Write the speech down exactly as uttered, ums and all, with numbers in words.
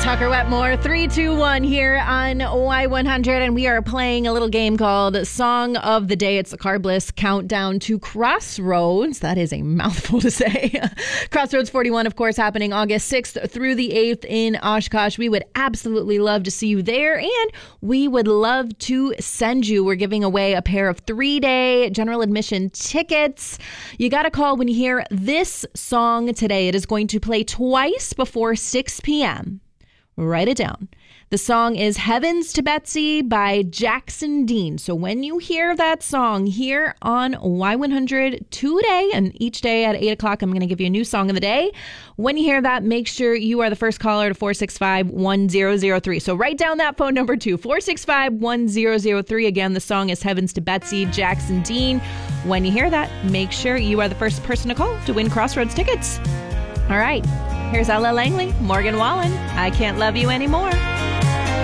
Tucker Wetmore, three two one here on Y one hundred, and we are playing a little game called Song of the Day. It's the Carbliss Countdown to Crossroads. That is a mouthful to say. Crossroads forty-one, of course, happening August sixth through the eighth in Oshkosh. We would absolutely love to see you there, and we would love to send you. We're giving away a pair of three-day general admission tickets. You got to call when you hear this song today. It is going to play twice before six p.m. Write it down. The song is Heavens to Betsy by Jackson Dean. So when you hear that song here on Y one hundred today, and each day at eight o'clock, I'm going to give you a new song of the day. When you hear that, make sure you are the first caller to four six five, one zero zero three. So write down that phone number too, four six five, one zero zero three. Again, the song is Heavens to Betsy, Jackson Dean. When you hear that, make sure you are the first person to call to win Crossroads tickets. All right. Here's Ella Langley, Morgan Wallen. I Can't Love You Anymore.